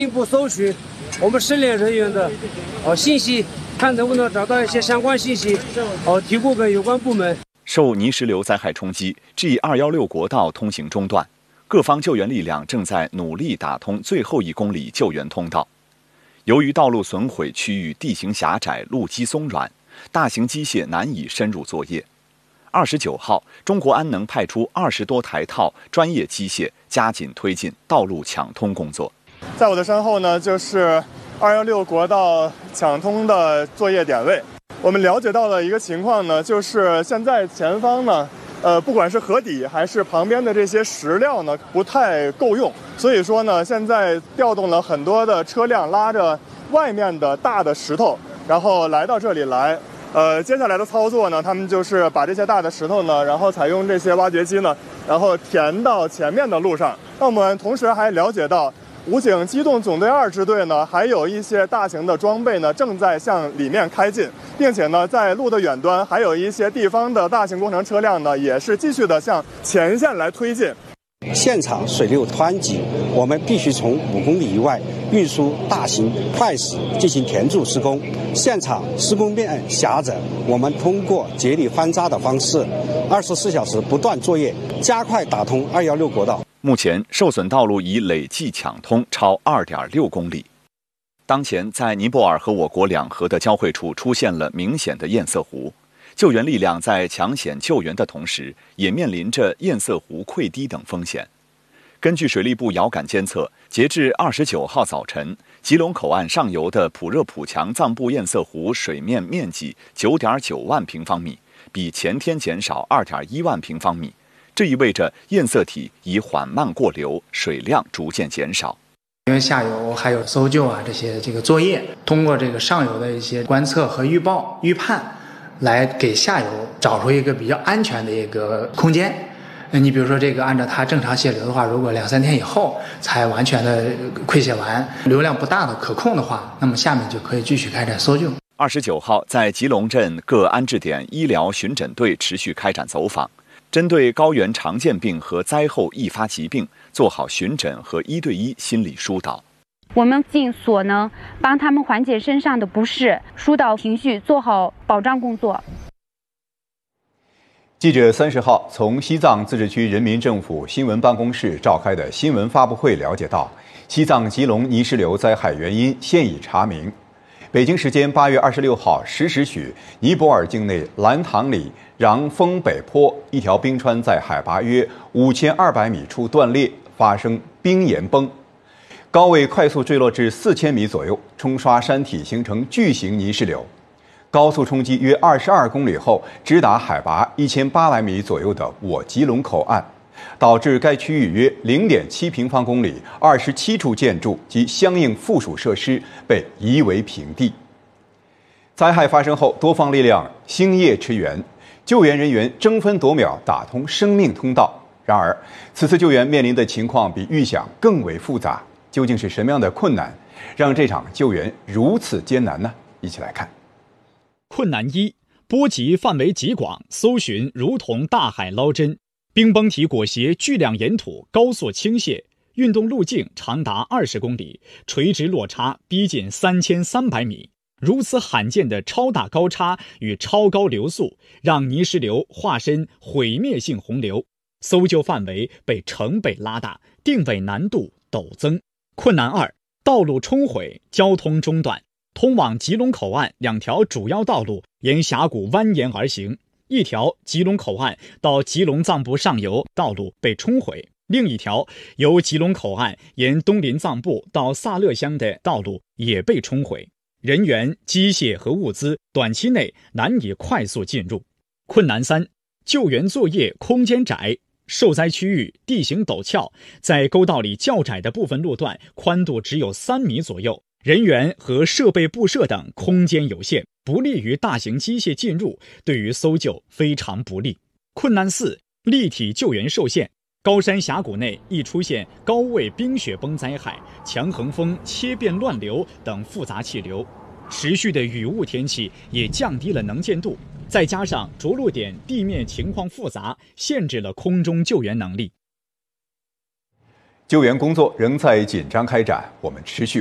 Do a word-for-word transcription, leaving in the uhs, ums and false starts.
进一步搜取我们失联人员的呃信息，看能不能找到一些相关信息，呃提供给有关部门。 受泥石流灾害冲击 ，G 二一六国道通行中断，各方救援力量正在努力打通最后一公里救援通道。由于道路损毁区域地形狭窄、路基松软，大型机械难以深入作业。二十九号，中国安能派出二十多台套专业机械，加紧推进道路抢通工作。 在我的身后呢，就是二一六国道抢通的作业点位。我们了解到的一个情况呢，就是现在前方呢，呃，不管是河底还是旁边的这些石料呢，不太够用，所以说呢，现在调动了很多的车辆，拉着外面的大的石头，然后来到这里来。呃，接下来的操作呢，他们就是把这些大的石头呢，然后采用这些挖掘机呢，然后填到前面的路上。那我们同时还了解到，武警机动总队二支队呢，还有一些大型的装备呢，正在向里面开进，并且呢，在路的远端还有一些地方的大型工程车辆呢，也是继续的向前线来推进。 现场水流湍急，我们必须从五公里以外运输大型快石进行填筑施工。现场施工面狭窄，我们通过接力翻扎的方式，二十四小时不断作业，加快打通二一六国道。 目前，受损道路已累计抢通超 二点六公里。当前，在尼泊尔和我国两河的交汇处出现了明显的堰塞湖，救援力量在抢险救援的同时，也面临着堰塞湖溃堤等风险。根据水利部遥感监测，截至二十九号早晨，吉隆口岸上游的普热普强藏布堰塞湖水面面积 九点九万平方米，比前天减少 二点一万平方米。这意味着堰塞体已缓慢过流，水量逐渐减少。 因为下游还有搜救啊这些这个作业，通过这个上游的一些观测和预报预判，来给下游找出一个比较安全的一个空间。那你比如说这个按照它正常泄流的话，如果两三天以后才完全的溃泄完，流量不大的可控的话，那么下面就可以继续开展搜救。 二十九号，在吉隆镇各安置点医疗巡诊队持续开展走访，针对高原常见病和灾后易发疾病，做好巡诊和一对一心理疏导。 我们尽所能帮他们缓解身上的不适，疏导情绪，做好保障工作。 记者三十号从西藏自治区人民政府新闻办公室召开的新闻发布会了解到，西藏吉隆泥石流灾害原因现已查明。北京时间八月二十六号十时许，尼泊尔境内兰塘里禳峰北坡一条冰川在海拔约五千二百米处断裂，发生冰岩崩，高位快速坠落至四千米左右，冲刷山体，形成巨型泥石流。高速冲击约二十二公里后，直达海拔一千八百米左右的我吉隆口岸，导致该区域约 零点七平方公里二十七处建筑及相应附属设施被夷为平地。灾害发生后，多方力量星夜驰援，救援人员争分夺秒打通生命通道。然而，此次救援面临的情况比预想更为复杂。究竟是什么样的困难，让这场救援如此艰难呢？一起来看。 困难一，波及范围极广，搜寻如同大海捞针。冰崩体裹挟巨量岩土高速倾泻，运动路径长达二十公里，垂直落差逼近三千三百米。如此罕见的超大高差与超高流速，让泥石流化身毁灭性洪流，搜救范围被成倍拉大，定位难度陡增。困难二，道路冲毁，交通中断。通往吉隆口岸两条主要道路沿峡谷蜿蜒而行，一条吉隆口岸到吉隆藏布上游道路被冲毁，另一条由吉隆口岸沿东林藏布到萨勒乡的道路也被冲毁，人员、机械和物资短期内难以快速进入。困难三，救援作业空间窄，受灾区域地形陡峭，在沟道里较窄的部分路段宽度只有三米左右，人员和设备布设等空间有限，不利于大型机械进入，对于搜救非常不利。困难四，立体救援受限，高山峡谷内易出现高位冰雪崩灾害、强横风、切变乱流等复杂气流，持续的雨雾天气也降低了能见度，再加上着陆点地面情况复杂，限制了空中救援能力。 救援工作仍在紧张开展，我们持续